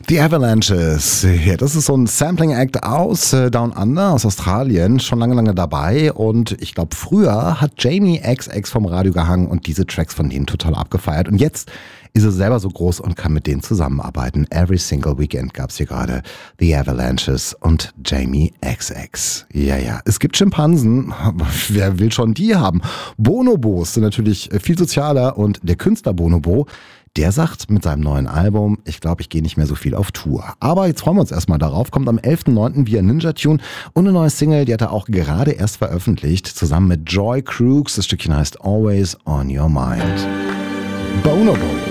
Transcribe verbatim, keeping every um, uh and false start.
The Avalanches, ja, das ist so ein Sampling-Act aus äh, Down Under, aus Australien, schon lange, lange dabei und ich glaube, früher hat Jamie X X vom Radio gehangen und diese Tracks von denen total abgefeiert und jetzt ist er selber so groß und kann mit denen zusammenarbeiten. Every Single Weekend gab's hier gerade The Avalanches und Jamie X X. Ja, ja, es gibt Schimpansen, wer will schon die haben? Bonobos sind natürlich viel sozialer und der Künstler Bonobo, der sagt mit seinem neuen Album, ich glaube, ich gehe nicht mehr so viel auf Tour. Aber jetzt freuen wir uns erstmal darauf. Kommt am elften neunten via Ninja Tune und eine neue Single, die hat er auch gerade erst veröffentlicht, zusammen mit Joy Crooks. Das Stückchen heißt Always on Your Mind. Bonobo.